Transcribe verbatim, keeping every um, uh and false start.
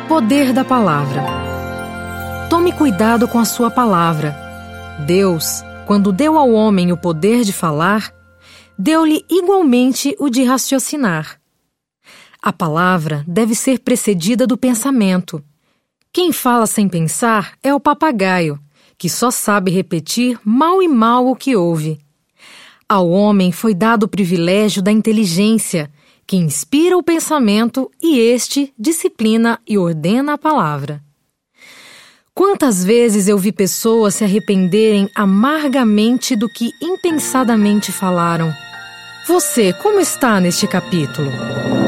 Poder da palavra. Tome cuidado com a sua palavra. Deus, quando deu ao homem o poder de falar, deu-lhe igualmente o de raciocinar. A palavra deve ser precedida do pensamento. Quem fala sem pensar é o papagaio, que só sabe repetir mal e mal o que ouve. Ao homem foi dado o privilégio da inteligência, que inspira o pensamento e este disciplina e ordena a palavra. Quantas vezes eu vi pessoas se arrependerem amargamente do que impensadamente falaram? Você, como está neste capítulo?